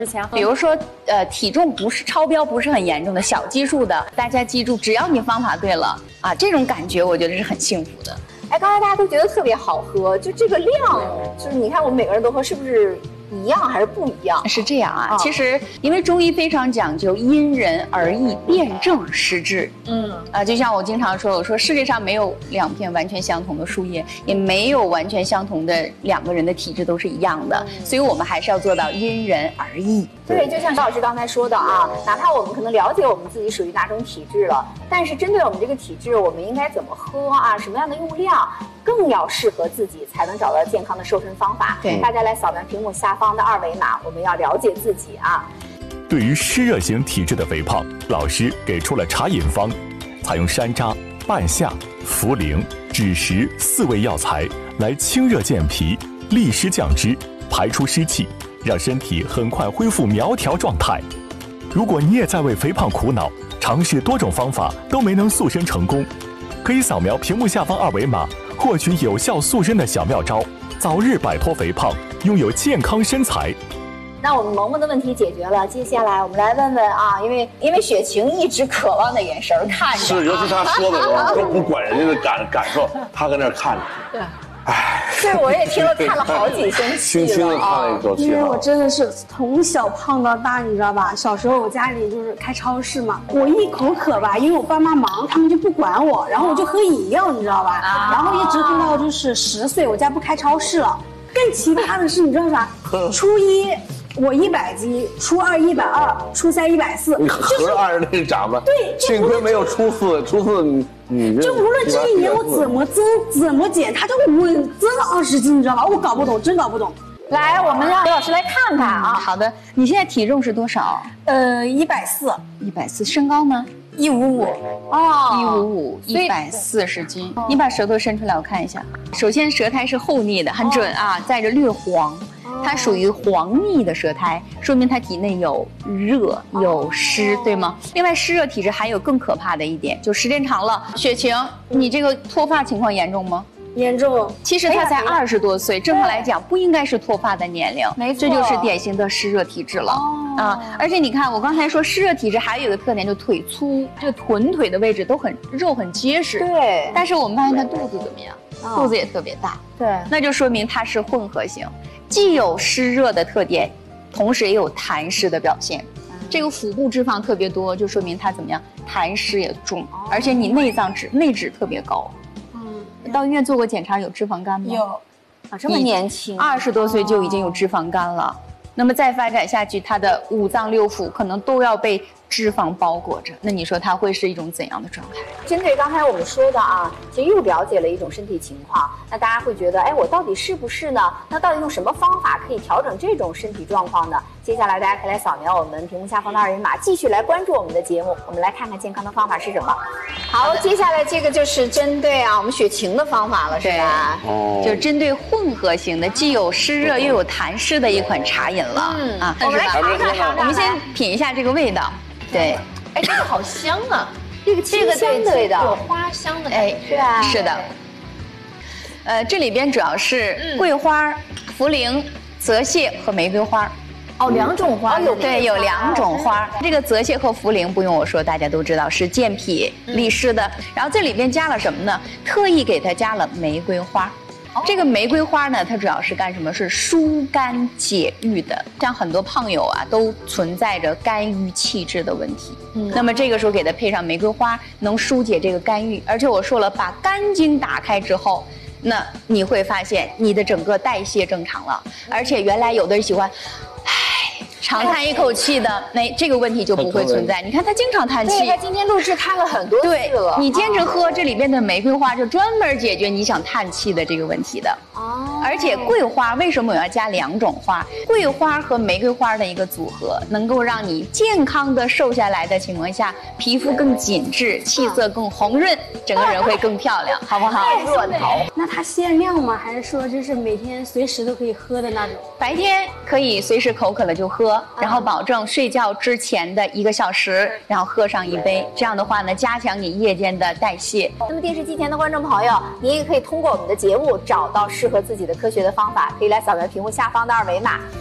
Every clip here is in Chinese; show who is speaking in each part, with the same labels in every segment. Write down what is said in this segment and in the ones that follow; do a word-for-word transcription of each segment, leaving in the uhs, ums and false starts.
Speaker 1: 之前，
Speaker 2: 比如说，呃，体重不是超标，不是很严重的小基数的，大家记住，只要你方法对了啊，这种感觉我觉得是很幸福的。
Speaker 1: 哎，刚才大家都觉得特别好喝，就这个量，就是你看我们每个人都喝，是不是一样还是不一样？
Speaker 2: 是这样啊，哦、其实因为中医非常讲究因人而异，辨证施治。嗯啊，就像我经常说，我说世界上没有两片完全相同的树叶，也没有完全相同的两个人的体质都是一样的，嗯、所以我们还是要做到因人而异。
Speaker 1: 对，就像高老师刚才说的啊，哪怕我们可能了解我们自己属于哪种体质了，但是针对我们这个体质，我们应该怎么喝啊，什么样的用量，更要适合自己，才能找到健康的瘦身方法。对，大家来扫描屏幕下方的二维码，我们要了解自己啊。
Speaker 3: 对于湿热型体质的肥胖，老师给出了茶饮方，采用山楂、半夏、茯苓、枳实四味药材来清热健脾、利湿降脂、排出湿气，让身体很快恢复苗条状态。如果你也在为肥胖苦恼，尝试多种方法都没能塑身成功，可以扫描屏幕下方二维码，获取有效塑身的小妙招，早日摆脱肥胖，拥有健康身材。
Speaker 1: 那我们萌萌的问题解决了，接下来我们来问问啊，因为因为雪晴一直渴望的眼神看着，
Speaker 4: 是，尤其他说的时候都不管人家的感感受，他跟那儿看着。
Speaker 1: 对。唉，这我也听了看了好几声气了，
Speaker 4: 轻轻的看了一口气。
Speaker 5: 因为我真的是从小胖到大，你知道吧？小时候我家里就是开超市嘛，我一口渴吧，因为我爸妈忙，他们就不管我，然后我就喝饮料，你知道吧？啊、然后一直喝到就是十岁，我家不开超市了。更奇葩的是，你知道啥？初一我一百斤，初二一百二，初三一百四，
Speaker 4: 你合着按着那个长吧。
Speaker 5: 对，
Speaker 4: 幸亏没有初四，初四你你
Speaker 5: 就无论这一年我怎么增怎么减，他就稳增了二十斤，你知道吧？我搞不懂，真搞不懂。
Speaker 1: 来，我们让刘老师来看看啊。
Speaker 2: 好的，你现在体重是多少？
Speaker 5: 呃，一百四，
Speaker 2: 一百四。身高呢？
Speaker 5: 一五五。
Speaker 2: 哦，一五五，一百四十斤。你把舌头伸出来，我看一下。首先，舌苔是厚腻的，很准啊，带着略黄。它属于黄腻的舌苔，说明它体内有热有湿，对吗？另外，湿热体质还有更可怕的一点，就时间长了。雪晴，你这个脱发情况严重吗？
Speaker 5: 严重。
Speaker 2: 其实她才二十多岁，正常来讲不应该是脱发的年龄，
Speaker 1: 没错，
Speaker 2: 这就是典型的湿热体质了。哦、啊！而且你看，我刚才说湿热体质还有一个特点，就腿粗，这个臀腿的位置都很肉很结实。
Speaker 1: 对。
Speaker 2: 但是我们发现她肚子怎么样？哦、肚子也特别大。
Speaker 1: 对。
Speaker 2: 那就说明它是混合型。既有湿热的特点，同时也有痰湿的表现。嗯、这个腹部脂肪特别多，就说明它怎么样，痰湿也重，哦、而且你内脏脂内脂特别高。嗯，到医院做过检查，有脂肪肝吗？
Speaker 5: 有。
Speaker 1: 啊，这么年轻，
Speaker 2: 二十多岁就已经有脂肪肝了。那么再发展下去，它的五脏六腑可能都要被脂肪包裹着，那你说它会是一种怎样的状态？
Speaker 1: 针对刚才我们说的啊，其实又了解了一种身体情况，那大家会觉得，哎，我到底是不是呢？那到底用什么方法可以调整这种身体状况呢？接下来大家可以来扫描我们屏幕下方的二维码，继续来关注我们的节目。我们来看看健康的方法是什么。好，接下来这个就是针对啊我们雪晴的方法了，是吧？
Speaker 2: 哦，就是针对混合型的，既有湿热又有痰湿的一款茶饮了。嗯啊，
Speaker 1: 我们来尝尝尝，
Speaker 2: 我们先品一下这个味道。对，
Speaker 6: 哎，这个好香啊！
Speaker 1: 这个清香的味道，
Speaker 6: 有花香的感觉，
Speaker 1: 是吧？
Speaker 2: 是的。呃，这里边主要是桂花、茯苓、泽泻和玫瑰花。
Speaker 1: 哦，两种花有
Speaker 2: 对，有两种花。这个泽泻和茯苓不用我说，大家都知道是健脾利湿的。然后这里边加了什么呢？特意给它加了玫瑰花。这个玫瑰花呢，它主要是干什么？是疏肝解郁的。像很多胖友啊，都存在着肝郁气滞的问题。嗯，那么这个时候给它配上玫瑰花，能疏解这个肝郁。而且我说了，把肝经打开之后，那你会发现你的整个代谢正常了。而且原来有的人喜欢，唉，长叹一口气的，那这个问题就不会存在。你看他经常叹气，
Speaker 1: 对，他今天录制看了很多次了。
Speaker 2: 对，你坚持喝这里边的玫瑰花，就专门解决你想叹气的这个问题的。哦。而且桂花为什么我要加两种花？桂花和玫瑰花的一个组合，能够让你健康的瘦下来的情况下，皮肤更紧致，气色更红润，整个人会更漂亮，好不好？
Speaker 1: 热桃。
Speaker 5: 那它限量吗？还是说就是每天随时都可以喝的那种？
Speaker 2: 白天可以随时口渴了就喝，然后保证睡觉之前的一个小时，然后喝上一杯。这样的话呢，加强你夜间的代谢。
Speaker 1: 那么电视机前的观众朋友，您也可以通过我们的节目找到适合自己的科学的方法，可以来扫描屏幕下方的二维码。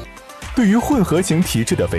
Speaker 3: 对于混合型体质的肥